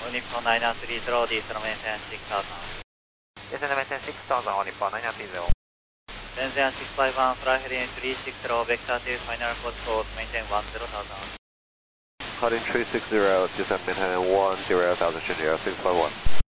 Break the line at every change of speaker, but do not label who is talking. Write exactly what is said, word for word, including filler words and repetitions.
Nippon nine three zero, diesel maintain six thousand.
Diesel maintain six thousand, Nippon nine three zero.
Shenzhen six five one, fly heading three six zero, vector two, final code code, maintain one zero thousand.
Heading three six zero, descent maintain one zero thousand, Shenzhen six five one.